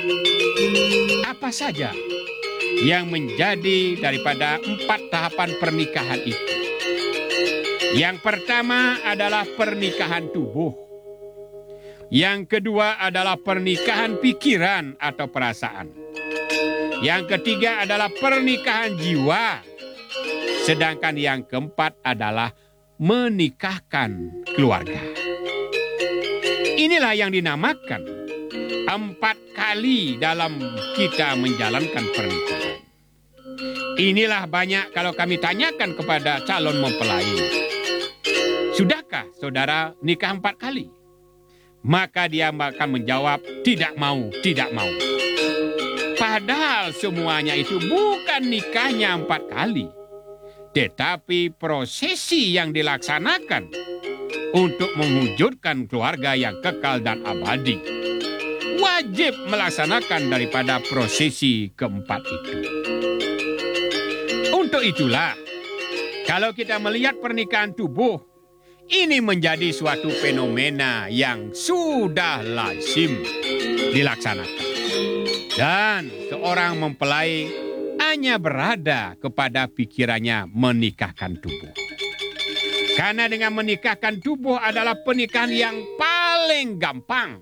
Apa saja yang menjadi daripada 4 tahapan pernikahan itu? Yang pertama adalah pernikahan tubuh. Yang kedua adalah pernikahan pikiran atau perasaan. Yang ketiga adalah pernikahan jiwa. Sedangkan yang keempat adalah menikahkan keluarga. Inilah yang dinamakan 4 kali dalam kita menjalankan pernikahan. Inilah banyak kalau kami tanyakan kepada calon mempelai. Sudahkah saudara nikah 4 kali? Maka dia akan menjawab tidak mau, tidak mau. Padahal semuanya itu bukan nikahnya 4 kali. Tetapi prosesi yang dilaksanakan untuk mewujudkan keluarga yang kekal dan abadi. Wajib melaksanakan daripada prosesi keempat itu. Untuk itulah, kalau kita melihat pernikahan tubuh, ini menjadi suatu fenomena yang sudah lazim dilaksanakan. Dan seorang mempelai hanya berada kepada pikirannya menikahkan tubuh. Karena dengan menikahkan tubuh adalah pernikahan yang paling gampang.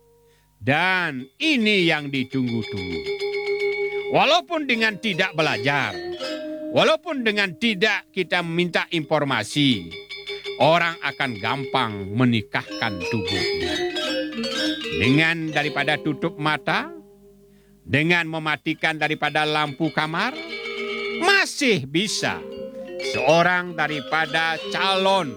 Dan ini yang ditunggu-tunggu. Walaupun dengan tidak belajar, walaupun dengan tidak kita minta informasi, orang akan gampang menikahkan tubuhnya. Dengan daripada tutup mata, dengan mematikan daripada lampu kamar, masih bisa seorang daripada calon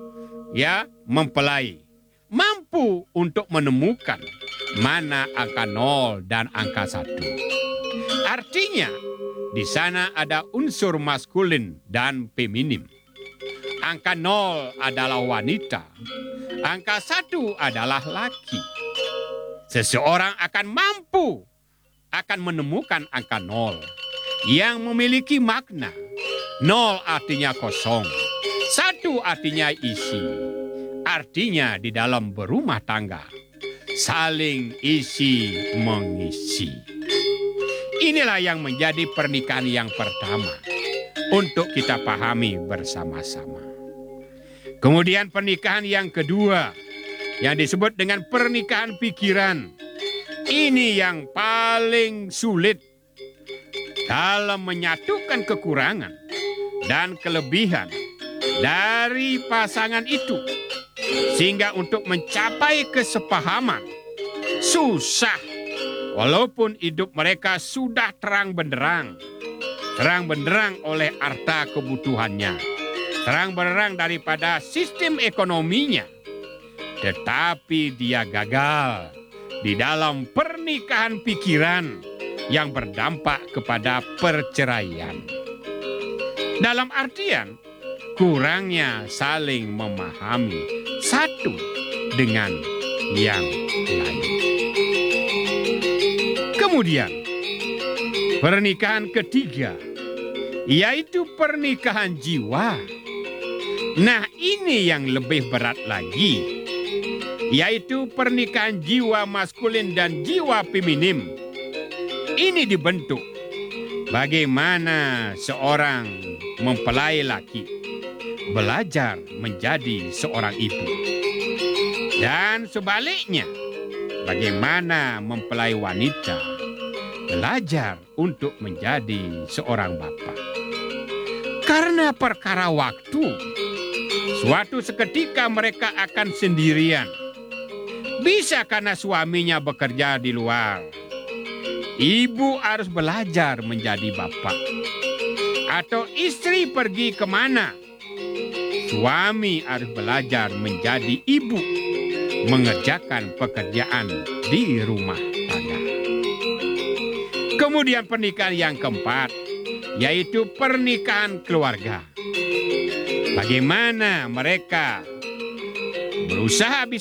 mempelai mampu untuk menemukan mana angka 0 dan angka 1. Artinya di sana ada unsur maskulin dan feminim. Angka 0 adalah wanita, angka 1 adalah laki. Seseorang akan mampu akan menemukan angka 0 yang memiliki makna. 0 artinya kosong, 1 artinya isi. Artinya di dalam berumah tangga saling isi mengisi. Inilah yang menjadi pernikahan yang pertama untuk kita pahami bersama-sama. Kemudian pernikahan yang kedua yang disebut dengan pernikahan pikiran. Ini yang paling sulit dalam menyatukan kekurangan dan kelebihan dari pasangan itu. Sehingga untuk mencapai kesepahaman susah. Walaupun hidup mereka sudah terang benderang oleh harta kebutuhannya, terang benderang daripada sistem ekonominya. Tetapi dia gagal di dalam pernikahan pikiran yang berdampak kepada perceraian. Dalam artian, kurangnya saling memahami satu dengan yang lain. Kemudian, pernikahan ketiga, yaitu pernikahan jiwa. Nah, ini yang lebih berat lagi, yaitu pernikahan jiwa maskulin dan jiwa feminim. Ini dibentuk bagaimana seorang mempelai laki belajar menjadi seorang ibu. Dan sebaliknya, bagaimana mempelai wanita belajar untuk menjadi seorang bapa. Karena perkara waktu, suatu seketika mereka akan sendirian. Bisa karena suaminya bekerja di luar. Ibu harus belajar menjadi bapak. Atau istri pergi kemana? Suami harus belajar menjadi ibu. Mengerjakan pekerjaan di rumah tangga. Kemudian pernikahan yang keempat, yaitu pernikahan keluarga. Bagaimana mereka berusaha